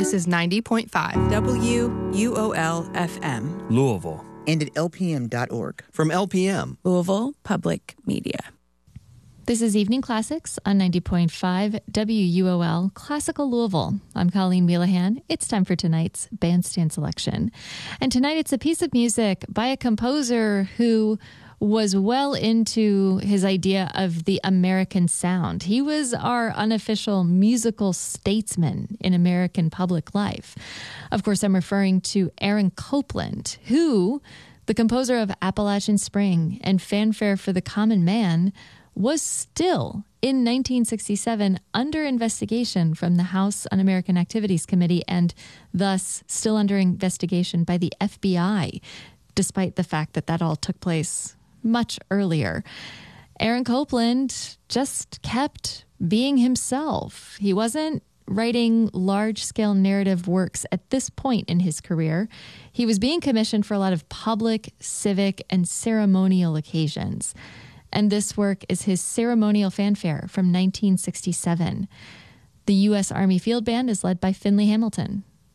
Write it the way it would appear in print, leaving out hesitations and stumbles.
This is 90.5 WUOL-FM. Louisville. And at lpm.org. From LPM. Louisville Public Media. This is Evening Classics on 90.5 WUOL Classical Louisville. I'm Colleen Wheelahan. It's time for tonight's bandstand selection. And tonight it's a piece of music by a composer who was well into his idea of the American sound. He was our unofficial musical statesman in American public life. Of course, I'm referring to Aaron Copland, who, the composer of Appalachian Spring and Fanfare for the Common Man, was still in 1967 under investigation from the House Un-American Activities Committee and thus still under investigation by the FBI, despite the fact that that all took place much earlier. Aaron Copland just kept being himself. He wasn't writing large-scale narrative works at this point in his career. He was being commissioned for a lot of public, civic, and ceremonial occasions. And this work is his ceremonial fanfare from 1967. The U.S. Army Field Band is led by Finley Hamilton.